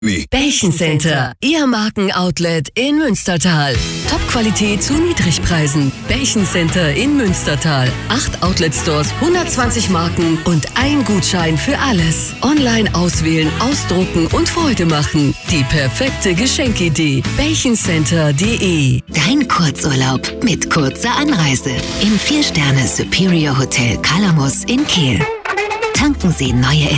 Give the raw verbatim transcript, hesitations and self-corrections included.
Wie? Bächen Center, Ihr Markenoutlet in Münstertal. Top-Qualität zu Niedrigpreisen. Bächen Center in Münstertal. Acht Outlet-Stores, hundertzwanzig Marken und ein Gutschein für alles. Online auswählen, ausdrucken und Freude machen. Die perfekte Geschenkidee. bächencenter punkt de. Dein Kurzurlaub mit kurzer Anreise im vier Sterne Superior Hotel Calamus in Kehl. Tanken Sie neue